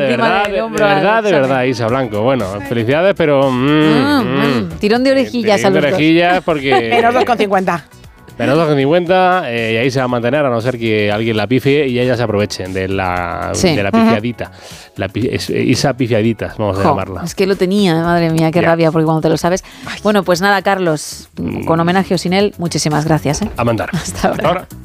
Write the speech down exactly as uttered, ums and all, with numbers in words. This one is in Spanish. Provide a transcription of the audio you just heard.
de encima verdad, del de, hombro. de verdad, al de examen. verdad, Isa Blanco. Bueno, felicidades, pero... Mm, Mm, mm, mm, tirón de orejillas tirón a los de dos. orejillas porque... Menos dos con cincuenta. Menos dos con cincuenta, eh, y ahí se va a mantener, a no ser que alguien la pifie y ellas se aprovechen de la, Sí. de la pifiadita. La pi- es- Isa pifiaditas, vamos a Jo, llamarla. es que lo tenía, madre mía, qué Ya. rabia, porque cuando te lo sabes. Bueno, pues nada, Carlos, con homenaje o sin él, muchísimas gracias. ¿eh? A mandar. Hasta ahora. Hasta ahora.